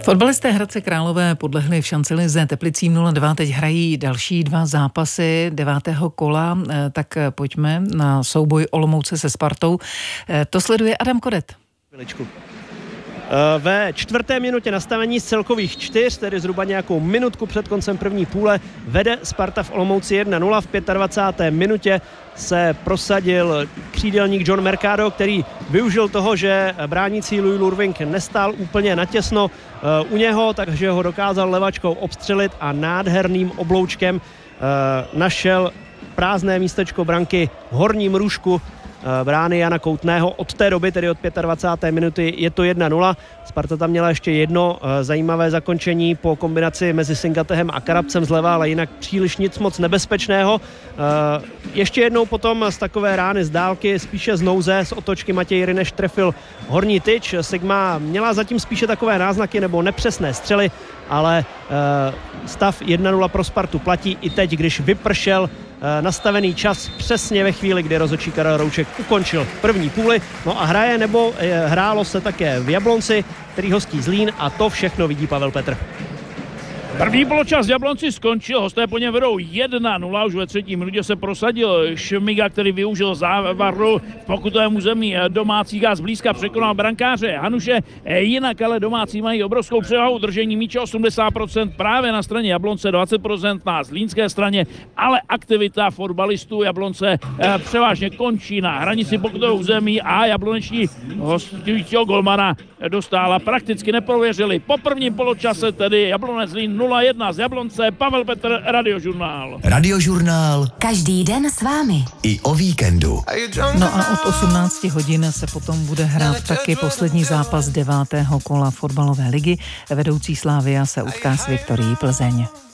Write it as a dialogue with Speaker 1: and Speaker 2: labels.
Speaker 1: Fotbalisté Hradce Králové podlehli v šancelize Teplicím 0-2. Teď hrají další 2 zápasy 9. kola, tak pojďme na souboj Olomouce se Spartou. To sleduje Adam Kodet.
Speaker 2: Ve 4. minutě nastavení z celkových 4, tedy zhruba nějakou minutku před koncem první půle, vede Sparta v Olomouci 1-0. V 25. minutě se prosadil křídelník John Mercado, který využil toho, že bránící Louis Lurving nestál úplně natěsno u něho, takže ho dokázal levačkou obstřelit a nádherným obloučkem našel prázdné místečko branky v horním růžku brány Jana Koutného. Od té doby, tedy od 25. minuty, je to 1-0. Sparta tam měla ještě jedno zajímavé zakončení po kombinaci mezi Singatehem a Karabcem zleva, ale jinak příliš nic moc nebezpečného. Ještě jednou potom z takové rány z dálky, spíše z nouze, z otočky Matěj Ryneš trefil horní tyč. Sigma měla zatím spíše takové náznaky nebo nepřesné střely, ale stav 1-0 pro Spartu platí i teď, když vypršel nastavený čas přesně ve chvíli, kdy rozhodčí Karel Rouček ukončil první půli. No a hrálo se také v Jablonci, který hostí Zlín, a to všechno vidí Pavel Petr.
Speaker 3: První poločas v Jablonci skončil, hosté po něm vedou 1-0, už ve 3. minutě se prosadil Šmiga, který využil závadu v pokutovém území domácích a zblízka překonal brankáře Hanuše. Jinak ale domácí mají obrovskou převahu, držení míče 80% právě na straně Jablonce, 20% na zlínské straně, ale aktivita fotbalistů Jablonce převážně končí na hranici pokutového území a jabloneční hostujícího golmana dostála prakticky neprověřili. Po prvním poločase tedy Jablonec Zlín 0-1 z Jablonce. Pavel Petr, Radiožurnál.
Speaker 4: Radiožurnál.
Speaker 5: Každý den s vámi.
Speaker 4: I o víkendu.
Speaker 1: No a od 18 hodin se potom bude hrát taky poslední zápas 9. kola fotbalové ligy. Vedoucí Slavia se utká s Viktorií Plzeň.